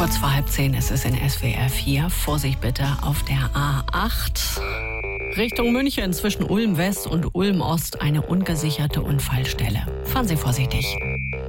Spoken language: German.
Kurz vor 9:30 ist es in SWR 4. Vorsicht bitte auf der A8. Richtung München zwischen Ulm West und Ulm Ost eine ungesicherte Unfallstelle. Fahren Sie vorsichtig.